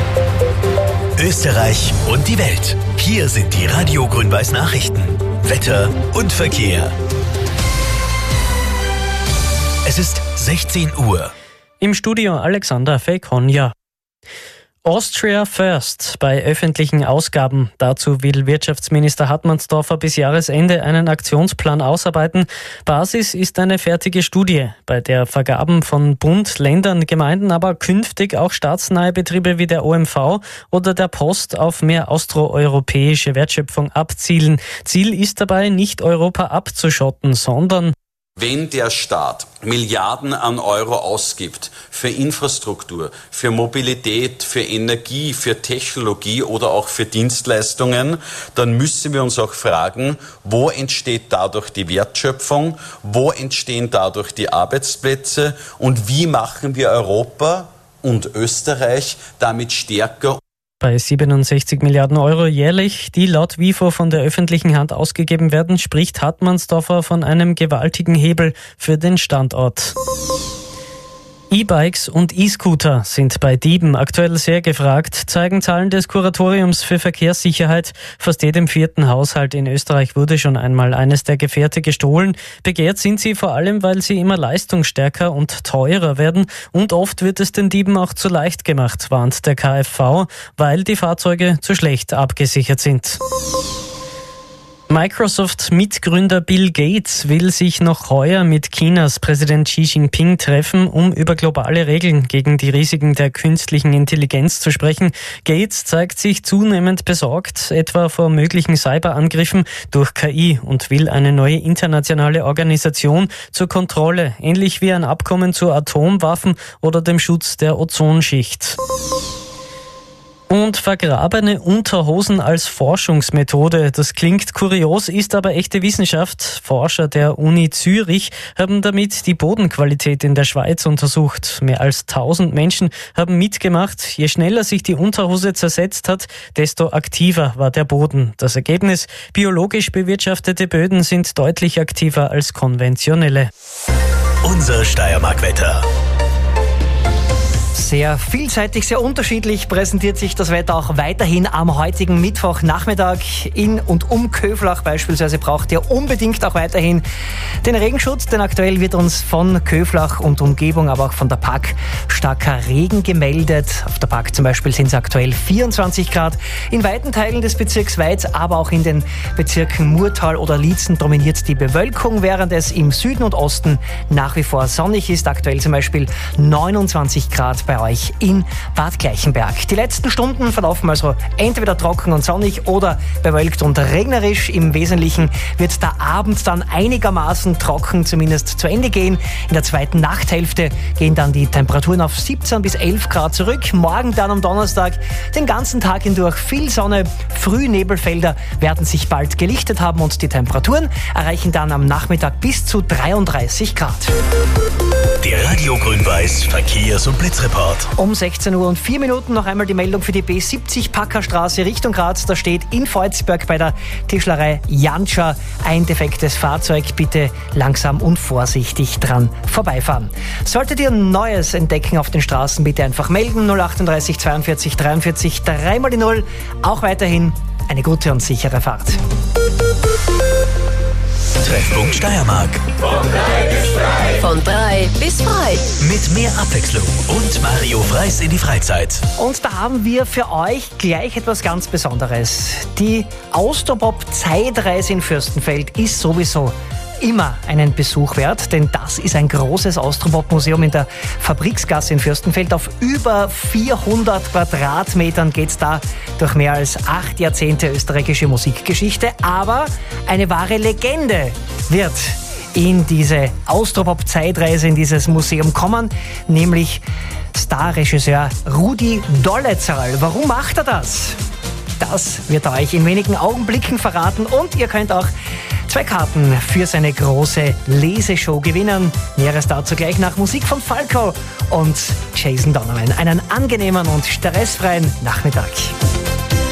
Österreich und die Welt. Hier sind die Radio Grün-Weiß Nachrichten. Wetter und Verkehr. Es ist 16 Uhr. Im Studio Alexander Fekonja. Austria First bei öffentlichen Ausgaben. Dazu will Wirtschaftsminister Hartmannsdorfer bis Jahresende einen Aktionsplan ausarbeiten. Basis ist eine fertige Studie, bei der Vergaben von Bund, Ländern, Gemeinden, aber künftig auch staatsnahe Betriebe wie der OMV oder der Post auf mehr austroeuropäische Wertschöpfung abzielen. Ziel ist dabei, nicht Europa abzuschotten, sondern wenn der Staat Milliarden an Euro ausgibt für Infrastruktur, für Mobilität, für Energie, für Technologie oder auch für Dienstleistungen, dann müssen wir uns auch fragen, wo entsteht dadurch die Wertschöpfung, wo entstehen dadurch die Arbeitsplätze und wie machen wir Europa und Österreich damit stärker. Bei 67 Milliarden Euro jährlich, die laut WIFO von der öffentlichen Hand ausgegeben werden, spricht Hartmannsdorfer von einem gewaltigen Hebel für den Standort. E-Bikes und E-Scooter sind bei Dieben aktuell sehr gefragt, zeigen Zahlen des Kuratoriums für Verkehrssicherheit. Fast jedem vierten Haushalt in Österreich wurde schon einmal eines der Gefährte gestohlen. Begehrt sind sie vor allem, weil sie immer leistungsstärker und teurer werden. Und oft wird es den Dieben auch zu leicht gemacht, warnt der KfV, weil die Fahrzeuge zu schlecht abgesichert sind. Microsoft-Mitgründer Bill Gates will sich noch heuer mit Chinas Präsident Xi Jinping treffen, um über globale Regeln gegen die Risiken der künstlichen Intelligenz zu sprechen. Gates zeigt sich zunehmend besorgt, etwa vor möglichen Cyberangriffen durch KI, und will eine neue internationale Organisation zur Kontrolle, ähnlich wie ein Abkommen zu Atomwaffen oder dem Schutz der Ozonschicht. Und vergrabene Unterhosen als Forschungsmethode. Das klingt kurios, ist aber echte Wissenschaft. Forscher der Uni Zürich haben damit die Bodenqualität in der Schweiz untersucht. Mehr als 1000 Menschen haben mitgemacht. Je schneller sich die Unterhose zersetzt hat, desto aktiver war der Boden. Das Ergebnis: biologisch bewirtschaftete Böden sind deutlich aktiver als konventionelle. Unser Steiermark-Wetter. Sehr vielseitig, sehr unterschiedlich präsentiert sich das Wetter auch weiterhin am heutigen Mittwochnachmittag. In und um Köflach beispielsweise braucht ihr unbedingt auch weiterhin den Regenschutz, denn aktuell wird uns von Köflach und Umgebung, aber auch von der PAK starker Regen gemeldet. Auf der PAK zum Beispiel sind es aktuell 24 Grad. In weiten Teilen des Bezirks Weiz, aber auch in den Bezirken Murtal oder Liezen dominiert die Bewölkung, während es im Süden und Osten nach wie vor sonnig ist. Aktuell zum Beispiel 29 Grad bei euch in Bad Gleichenberg. Die letzten Stunden verlaufen also entweder trocken und sonnig oder bewölkt und regnerisch. Im Wesentlichen wird der Abend dann einigermaßen trocken zumindest zu Ende gehen. In der zweiten Nachthälfte gehen dann die Temperaturen auf 17 bis 11 Grad zurück. Morgen dann am Donnerstag den ganzen Tag hindurch viel Sonne. Frühnebelfelder werden sich bald gelichtet haben und die Temperaturen erreichen dann am Nachmittag bis zu 33 Grad. Der Radio Grün-Weiß Verkehrs- und Blitzreport. Um 16 Uhr und 4 Minuten noch einmal die Meldung für die B70 Packerstraße Richtung Graz. Da steht in Volzberg bei der Tischlerei Jantscha ein defektes Fahrzeug. Bitte langsam und vorsichtig dran vorbeifahren. Solltet ihr Neues entdecken auf den Straßen, bitte einfach melden. 038 42 43 3 mal die 0. Auch weiterhin eine gute und sichere Fahrt. Treffpunkt Steiermark. Von 3 bis frei. Mit mehr Abwechslung und Mario Freis in die Freizeit. Und da haben wir für euch gleich etwas ganz Besonderes. Die Austropop-Zeitreise in Fürstenfeld ist sowieso immer einen Besuch wert, denn das ist ein großes Austropop-Museum in der Fabriksgasse in Fürstenfeld. Auf über 400 Quadratmetern geht's da durch mehr als 8 Jahrzehnte österreichische Musikgeschichte. Aber eine wahre Legende wird in diese Austropop-Zeitreise, in dieses Museum kommen, nämlich Starregisseur Rudi Dolezal. Warum macht er das? Das wird er euch in wenigen Augenblicken verraten und ihr könnt auch 2 Karten für seine große Leseshow gewinnen. Näheres dazu gleich nach Musik von Falco und Jason Donovan. Einen angenehmen und stressfreien Nachmittag.